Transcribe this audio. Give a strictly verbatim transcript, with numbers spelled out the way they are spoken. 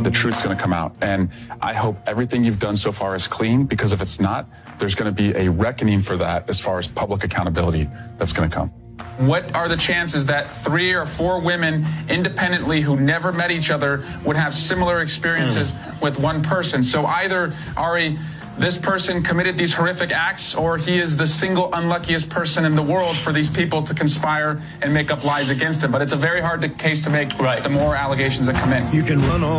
the truth's going to come out. And I hope everything you've done so far is clean, because if it's not, there's going to be a reckoning for that as far as public accountability that's going to come. What are the chances that three or four women independently who never met each other would have similar experiences mm. with one person? So either, Ari, this person committed these horrific acts, or he is the single unluckiest person in the world for these people to conspire and make up lies against him. But it's a very hard case to make, right, the more allegations that come in. You can run all